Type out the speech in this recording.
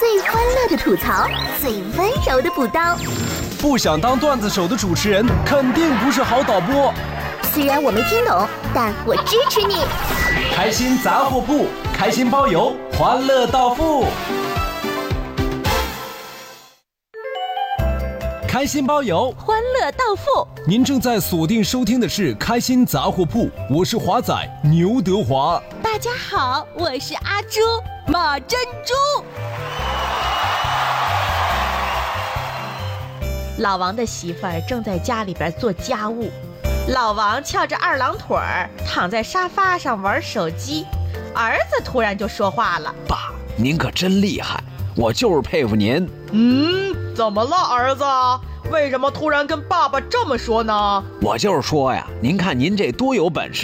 最欢乐的吐槽，最温柔的补刀。 不想当段子手的主持人，肯定不是好导播。 虽然我没听懂，但我支持你。 开心杂货铺，开心包邮，欢乐到付。开心包邮， 欢乐到付。 您正在锁定收听的是开心杂货铺，我是华仔牛德华。 大家好，我是阿朱马珍珠。老王的媳妇儿正在家里边做家务，老王翘着二郎腿儿躺在沙发上玩手机，儿子突然就说话了： 爸，您可真厉害，我就是佩服您。 怎么了儿子？为什么突然跟爸爸这么说呢？ 我就是说呀，您看您这多有本事。